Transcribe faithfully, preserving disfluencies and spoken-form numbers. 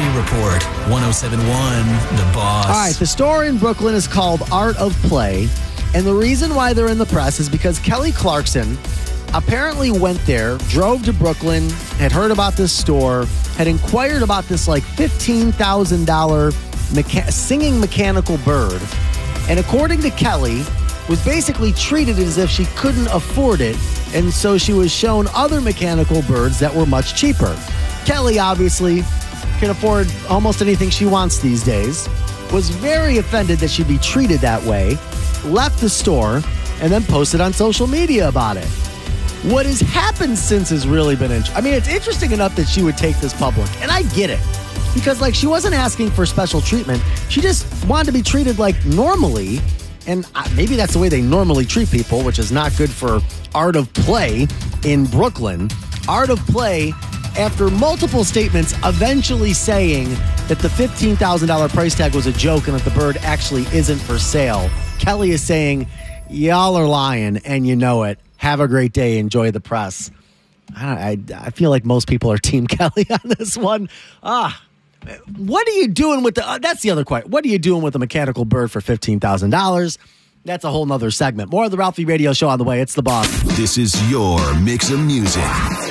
Report, one oh seven point one, The Boss. All right, the store in Brooklyn is called Art of Play, and the reason why they're in the press is because Kelly Clarkson apparently went there, drove to Brooklyn, had heard about this store, had inquired about this like fifteen thousand dollars mecha- singing mechanical bird, and according to Kelly, was basically treated as if she couldn't afford it, and so she was shown other mechanical birds that were much cheaper. Kelly obviously can afford almost anything she wants these days, was very offended that she'd be treated that way, left the store, and then posted on social media about it. What has happened since has really been interesting. I mean, it's interesting enough that she would take this public, and I get it. Because, like, she wasn't asking for special treatment. She just wanted to be treated like normally, and maybe that's the way they normally treat people, which is not good for Art of Play in Brooklyn. Art of Play, after multiple statements eventually saying that the fifteen thousand dollars price tag was a joke and that the bird actually isn't for sale, Kelly is saying, y'all are lying and you know it. Have a great day. Enjoy the press. I, I, I feel like most people are Team Kelly on this one. Ah, what are you doing with the, uh, that's the other question. What are you doing with a mechanical bird for fifteen thousand dollars? That's a whole nother segment. More of the Ralphie Radio Show on the way. It's The Boss. This is your mix of music.